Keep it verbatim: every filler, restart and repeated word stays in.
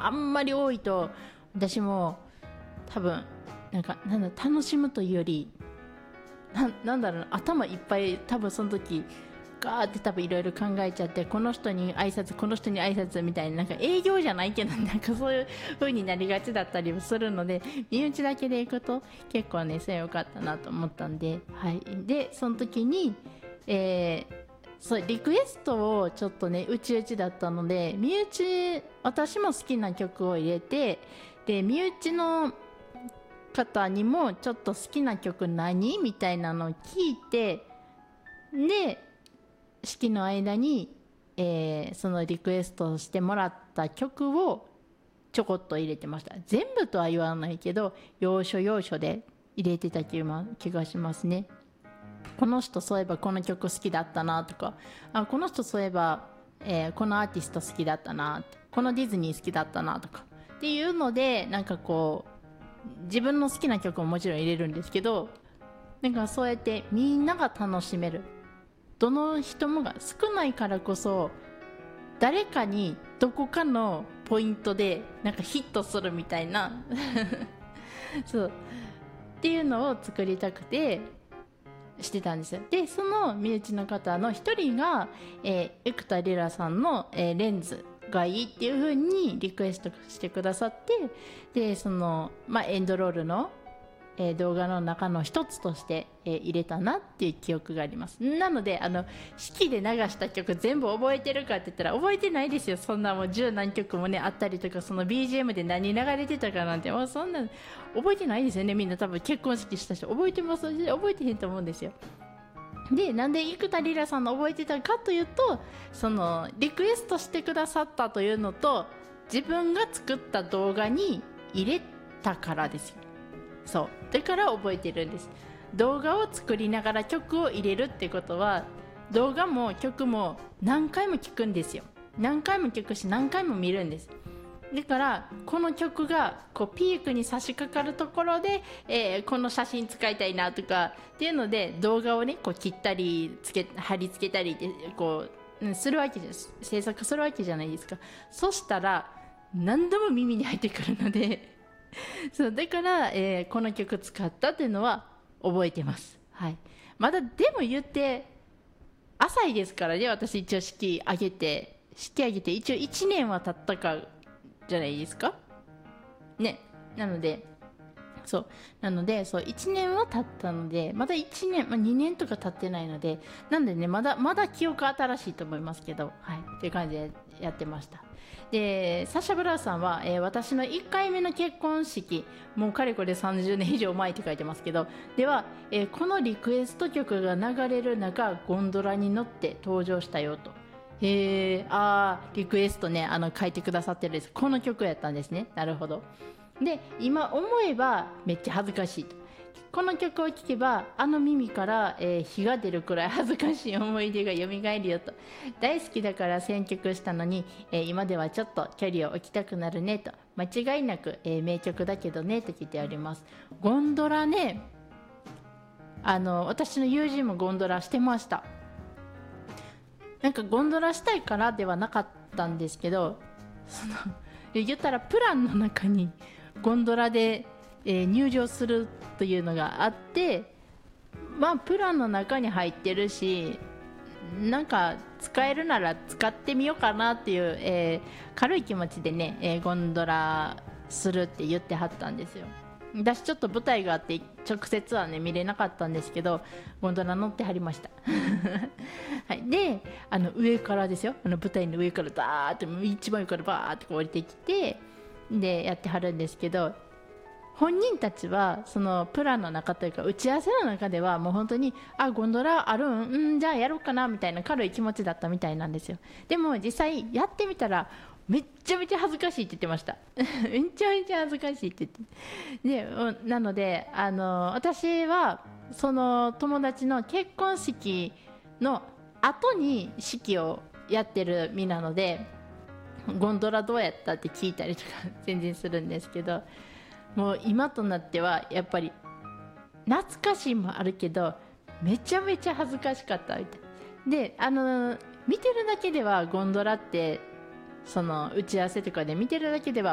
あんまり多いと私も多分なんかなんだ楽しむというより な, なんだろう頭いっぱい多分その時ガーって多分いろいろ考えちゃって、この人に挨拶この人に挨拶みたいな、なんか営業じゃないけどなんかそういう風になりがちだったりもするので、身内だけで行くと結構ねそれ良かったなと思ったんで、はい、でその時に、えー、そうリクエストをちょっとねうちうちだったので、身内私も好きな曲を入れて、で身内の方にもちょっと好きな曲何みたいなのを聞いて、で式の間に、えー、そのリクエストしてもらった曲をちょこっと入れてました。全部とは言わないけど要所要所で入れてた気がしますね。この人そういえばこの曲好きだったなとか、あこの人そういえば、えー、このアーティスト好きだったな、このディズニー好きだったなとかっていうので、なんかこう自分の好きな曲ももちろん入れるんですけど、なんかそうやってみんなが楽しめる、どの人もが少ないからこそ誰かにどこかのポイントでなんかヒットするみたいなそうっていうのを作りたくてしてたんですよ。でその身内の方の一人が、えー、生田リラさんの、えー、レンズがいいっていう風にリクエストしてくださって、でその、まあ、エンドロールのえー、動画の中の一つとして、えー、入れたなっていう記憶があります。なのであの式で流した曲全部覚えてるかって言ったら覚えてないですよ。そんなもう十何曲もねあったりとか、その ビージーエム で何流れてたかなんてもうそんな覚えてないですよね。みんな多分結婚式した人覚えてます？覚えてへんと思うんですよ。でなんで生田リラさんの覚えてたかというと、そのリクエストしてくださったというのと自分が作った動画に入れたからですよ。そうだから覚えてるんです。動画を作りながら曲を入れるってことは、動画も曲も何回も聴くんですよ。何回も聴くし何回も見るんです。だからこの曲がこうピークに差し掛かるところで、えー、この写真使いたいなとかっていうので動画をねこう切ったりつけ貼り付けたりでこう、うん、するわけです。制作するわけじゃないですか。そしたら何度も耳に入ってくるのでそうだから、えー、この曲使ったっていうのは覚えてます、はい、まだでも言って浅いですからね。私一応式上げて式上げて一応いちねんは経ったかじゃないですかね。なのでそうなのでそういちねんは経ったので、まだいちねん、まあ、にねんとか経ってないので、なんでねまだまだ記憶新しいと思いますけど、はいっていう感じでやってました。でサッシャ・ブラウスさんは、えー、私のいっかいめの結婚式、もうかれこれさんじゅうねん以上前って書いてますけど、では、えー、このリクエスト曲が流れる中ゴンドラに乗って登場したよと。へえ、あーリクエストねあの書いてくださってるんです。この曲やったんですね。なるほど。で今思えばめっちゃ恥ずかしいと。この曲を聴けばあの耳から、えー、火が出るくらい恥ずかしい思い出がよみがえるよと。大好きだから選曲したのに、えー、今ではちょっと距離を置きたくなるねと。間違いなく、えー、名曲だけどねと聞いてあります。ゴンドラね、あの私の友人もゴンドラしてました。なんかゴンドラしたいからではなかったんですけど、その言ったらプランの中にゴンドラで、えー、入場するというのがあって、まあプランの中に入ってるし、なんか使えるなら使ってみようかなっていう、えー、軽い気持ちでね、えー、ゴンドラするって言ってはったんですよ。私ちょっと舞台があって直接はね見れなかったんですけど、ゴンドラ乗ってはりました、はい、であの上からですよ、あの舞台の上からバーって一番上からバーって降りてきてでやってはるんですけど、本人たちはそのプランの中というか打ち合わせの中ではもう本当にあゴンドラあるん、うん、じゃあやろうかなみたいな軽い気持ちだったみたいなんですよ。でも実際やってみたらめっちゃめちゃ恥ずかしいって言ってましためちゃめちゃ恥ずかしいって言ってでなのであの私はその友達の結婚式の後に式をやってる身なので、ゴンドラどうやったって聞いたりとか全然するんですけど、もう今となってはやっぱり懐かしいもあるけどめちゃめちゃ恥ずかしかったみたいで、あの見てるだけではゴンドラってその打ち合わせとかで見てるだけでは